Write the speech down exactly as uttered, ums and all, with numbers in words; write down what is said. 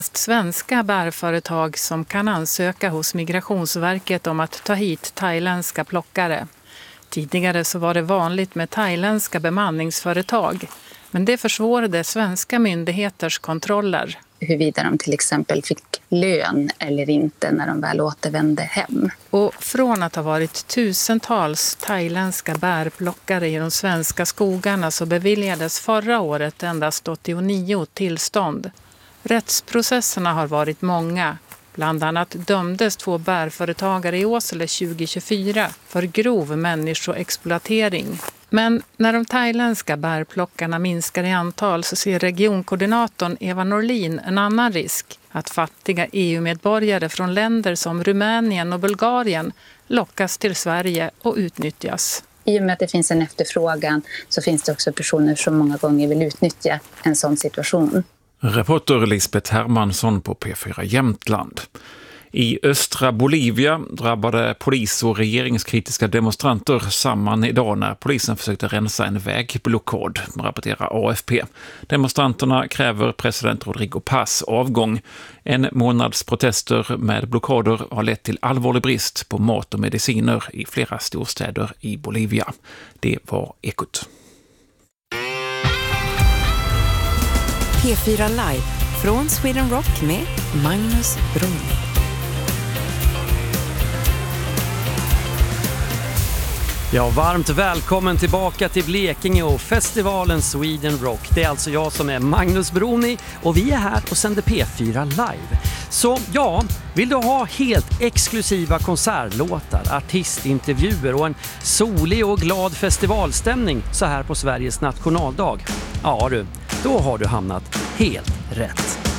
Svenska bärföretag som kan ansöka hos Migrationsverket om att ta hit thailändska plockare. Tidigare så var det vanligt med thailändska bemanningsföretag, men det försvårade svenska myndigheters kontroller. Huruvida de till exempel fick lön eller inte när de väl återvände hem. Och från att ha varit tusentals thailändska bärplockare i de svenska skogarna så beviljades förra året endast åttionio tillstånd. Rättsprocesserna har varit många. Bland annat dömdes två bärföretagare i Åsele tjugo tjugofyra för grov människoexploatering. Men när de thailändska bärplockarna minskar i antal så ser regionkoordinatorn Eva Norlin en annan risk. Att fattiga E U-medborgare från länder som Rumänien och Bulgarien lockas till Sverige och utnyttjas. I och med att det finns en efterfrågan så finns det också personer som många gånger vill utnyttja en sån situation. Reporter Lisbeth Hermansson på P fyra Jämtland. I östra Bolivia drabbade polis och regeringskritiska demonstranter samman idag när polisen försökte rensa en vägblockad, rapporterar A F P. Demonstranterna kräver president Rodrigo Paz avgång. En månads protester med blockader har lett till allvarlig brist på mat och mediciner i flera storstäder i Bolivia. Det var Ekot. P fyra Live från Sweden Rock med Magnus Brunni. Ja, varmt välkommen tillbaka till Blekinge och festivalen Sweden Rock. Det är alltså jag som är Magnus Brunni och vi är här och sänder P fyra Live. Så ja, vill du ha helt exklusiva konsertlåtar, artistintervjuer och en solig och glad festivalstämning så här på Sveriges nationaldag? Ja du, då har du hamnat helt rätt.